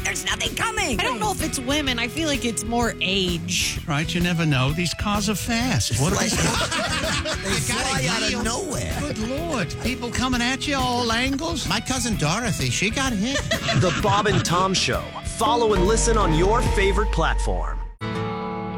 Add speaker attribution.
Speaker 1: there's nothing coming.
Speaker 2: I don't know if it's women. I feel like it's more age.
Speaker 3: Right, you never know. These cars are fast. What
Speaker 4: They fly out of nowhere.
Speaker 3: Good Lord. People coming at you all angles.
Speaker 4: My cousin Dorothy, she got hit.
Speaker 5: The Bob and Tom Show. Follow and listen on your favorite platform.